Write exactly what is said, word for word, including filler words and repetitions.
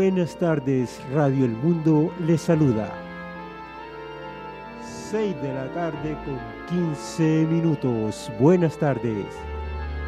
Buenas tardes, Radio El Mundo les saluda. seis de la tarde con quince minutos. Buenas tardes.